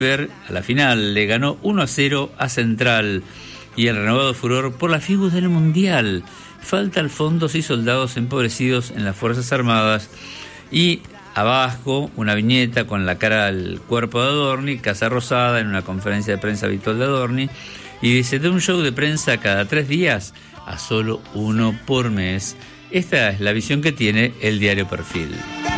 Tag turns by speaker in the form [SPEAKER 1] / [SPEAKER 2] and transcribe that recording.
[SPEAKER 1] A la final le ganó 1-0 a Central y el renovado furor por la figura del Mundial. Faltan fondos y soldados empobrecidos en las Fuerzas Armadas y abajo una viñeta con la cara al cuerpo de Adorni, Casa Rosada, en una conferencia de prensa habitual de Adorni, y dice: de un show de prensa cada 3 días a solo uno por mes. Esta es la visión que tiene el diario Perfil.